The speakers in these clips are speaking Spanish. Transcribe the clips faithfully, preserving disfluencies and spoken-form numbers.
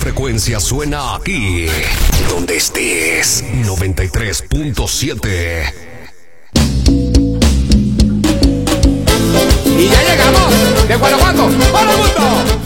frecuencia suena aquí, donde estés, noventa y tres punto siete. Y ya llegamos de Guanajuato para el mundo.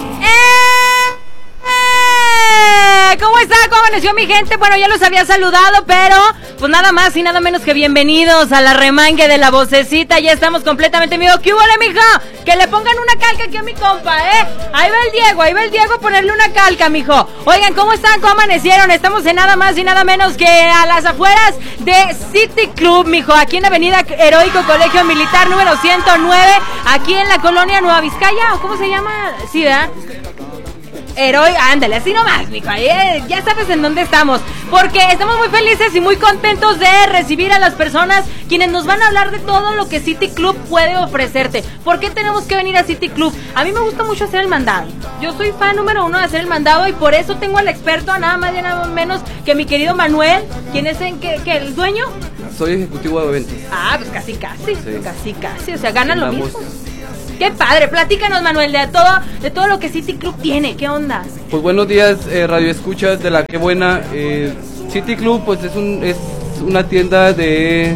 ¿Cómo está? ¿Cómo amaneció mi gente? Bueno, ya los había saludado, pero pues nada más y nada menos que bienvenidos a la remangue de la vocecita. Ya estamos completamente en vivo. ¿Qué hubo, mija? Que le pongan una calca aquí a mi compa, ¿eh? Ahí va el Diego, ahí va el Diego a ponerle una calca, mijo. Oigan, ¿cómo están? ¿Cómo amanecieron? Estamos en nada más y nada menos que a las afueras de City Club, mijo. Aquí en Avenida Heroico Colegio Militar número ciento nueve, aquí en la colonia Nueva Vizcaya, ¿o cómo se llama? Sí, ¿verdad? Heroi, ándale, así nomás, mijo, eh, ya sabes en dónde estamos, porque estamos muy felices y muy contentos de recibir a las personas quienes nos van a hablar de todo lo que City Club puede ofrecerte. ¿Por qué tenemos que venir a City Club? A mí me gusta mucho hacer el mandado, yo soy fan número uno de hacer el mandado y por eso tengo al experto, nada más y nada menos que mi querido Manuel, quien es en, que, que, el dueño. Soy ejecutivo de ventas. Ah, pues casi casi, sí. casi casi, o sea, ganan lo Vamos. mismo. Qué padre, platícanos, Manuel, de todo, de todo lo que City Club tiene, ¿qué onda? Pues buenos días, eh, Radio Escuchas de la Qué Buena. Eh, City Club pues es, un, es una tienda de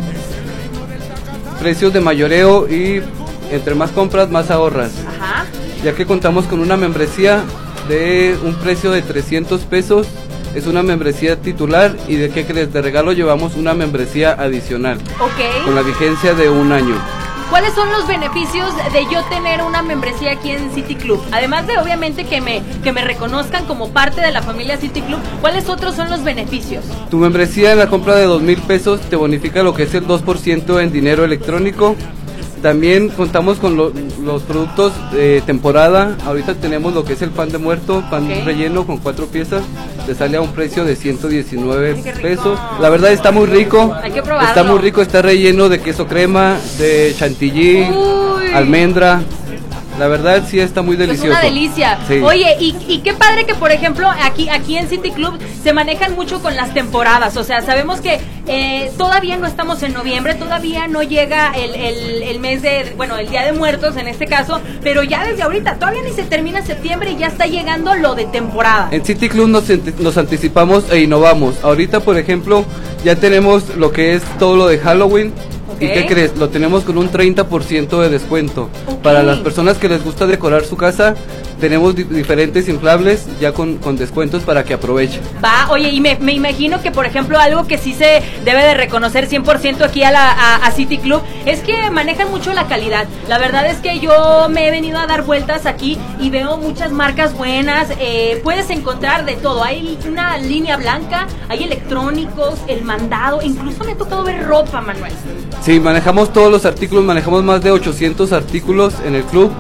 precios de mayoreo y entre más compras más ahorras. Ajá. Ya que contamos con una membresía de un precio de trescientos pesos, es una membresía titular y de qué crees, de regalo llevamos una membresía adicional. Ok. Con la vigencia de un año. ¿Cuáles son los beneficios de yo tener una membresía aquí en City Club? Además de obviamente que me que me reconozcan como parte de la familia City Club, ¿cuáles otros son los beneficios? Tu membresía en la compra de dos mil pesos te bonifica lo que es el dos por ciento en dinero electrónico. También contamos con lo, los productos de temporada. Ahorita tenemos lo que es el pan de muerto, pan okay. relleno con cuatro piezas. Te sale a un precio de ciento diecinueve pesos. La verdad está muy rico. Hay que probarlo. Está muy rico, está relleno de queso crema, de chantilly, Uy. almendra. La verdad sí está muy delicioso. Es una delicia. Sí. Oye, y, y qué padre que por ejemplo aquí aquí en City Club se manejan mucho con las temporadas. O sea, sabemos que eh, todavía no estamos en noviembre, todavía no llega el, el, el mes de, bueno, el Día de Muertos en este caso, pero ya desde ahorita, todavía ni se termina septiembre y ya está llegando lo de temporada. En City Club nos, nos anticipamos e innovamos. Ahorita, por ejemplo, ya tenemos lo que es todo lo de Halloween. ¿Y qué crees? Lo tenemos con un treinta por ciento de descuento. Okay. Para las personas que les gusta decorar su casa, tenemos di- diferentes inflables ya con, con descuentos para que aprovechen. Va, oye, y me, me imagino que, por ejemplo, algo que sí se debe de reconocer cien por ciento aquí a, la, a, a City Club es que manejan mucho la calidad. La verdad es que yo me he venido a dar vueltas aquí y veo muchas marcas buenas. Eh, puedes encontrar de todo. Hay una línea blanca, hay electrónicos, el mandado. Incluso me ha tocado ver ropa, Manuel. Sí, manejamos todos los artículos, manejamos más de ochocientos artículos en el club.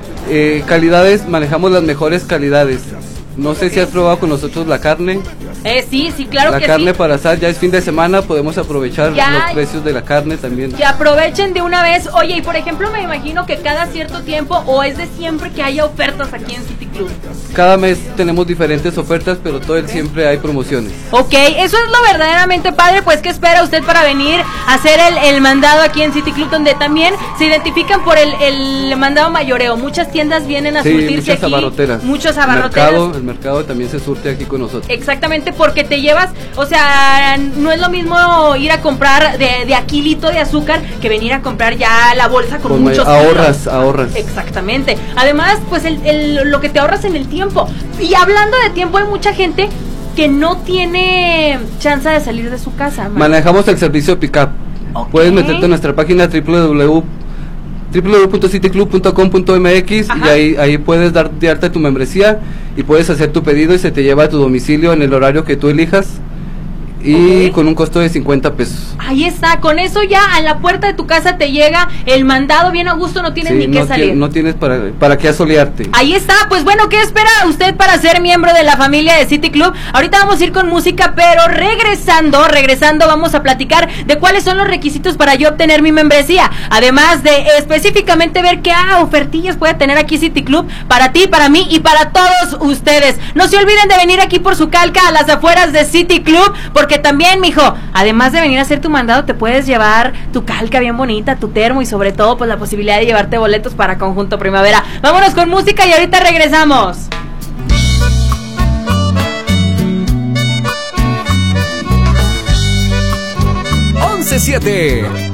Eh, calidades, manejamos las mejores calidades. No sé si has probado con nosotros la carne. Eh, sí, sí, claro la que sí. La carne para asar, ya es fin de semana, podemos aprovechar ya, los precios de la carne también. Que aprovechen de una vez. Oye, y por ejemplo, me imagino que cada cierto tiempo o es de siempre que haya ofertas aquí en City Club. Cada mes tenemos diferentes ofertas, pero todo el siempre hay promociones. Ok, eso es lo verdaderamente padre. Pues, ¿qué espera usted para venir a hacer el, el mandado aquí en City Club? Donde también se identifican por el, el mandado mayoreo. Muchas tiendas vienen a sí, surtirse muchas aquí. Abarroteras. Muchas abarroteras. El mercado, el mercado también se surte aquí con nosotros. Exactamente, porque te llevas, o sea, no es lo mismo ir a comprar de, de aquilito de azúcar que venir a comprar ya la bolsa con, con muchos ahorras, kilos. ahorras. Exactamente. Además, pues el, el, lo que te ahorras en el tiempo. Y hablando de tiempo, hay mucha gente que no tiene chance de salir de su casa. Man. Manejamos el servicio pick-up. Okay. Puedes meterte en nuestra página doble u doble u doble u punto city club punto com punto m x y ahí, ahí puedes dar de alta tu membresía y puedes hacer tu pedido y se te lleva a tu domicilio en el horario que tú elijas y okay. con un costo de cincuenta pesos. Ahí está, con eso ya a la puerta de tu casa te llega el mandado bien a gusto, no tienes sí, ni no que salir. No tienes para, para qué asolearte. Ahí está, pues bueno, ¿qué espera usted para ser miembro de la familia de City Club? Ahorita vamos a ir con música, pero regresando, regresando vamos a platicar de cuáles son los requisitos para yo obtener mi membresía. Además de específicamente ver qué ah, ofertillas puede tener aquí City Club para ti, para mí y para todos ustedes. No se olviden de venir aquí por su calca a las afueras de City Club, porque que también, mijo, además de venir a hacer tu mandado, te puedes llevar tu calca bien bonita, tu termo y sobre todo, pues la posibilidad de llevarte boletos para Conjunto Primavera. Vámonos con música y ahorita regresamos. siete.